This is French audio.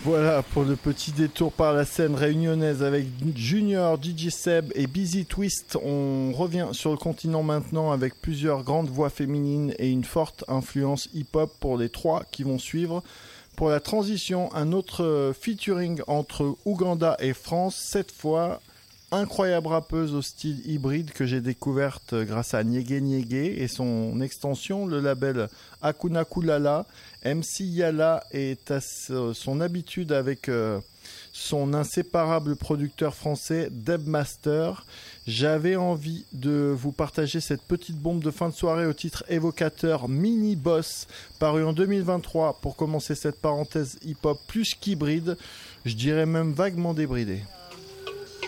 Voilà pour le petit détour par la scène réunionnaise avec Junior, DJ Seb et Busy Twist. On revient sur le continent maintenant avec plusieurs grandes voix féminines et une forte influence hip-hop pour les trois qui vont suivre. Pour la transition, un autre featuring entre Ouganda et France, cette fois incroyable rappeuse au style hybride que j'ai découverte grâce à Nyege Nyege et son extension, le label Hakuna Kulala. MC Yala est à son habitude avec son inséparable producteur français Debmaster. J'avais envie de vous partager cette petite bombe de fin de soirée au titre évocateur Mini Boss, paru en 2023 pour commencer cette parenthèse hip-hop plus qu'hybride, je dirais même vaguement débridée.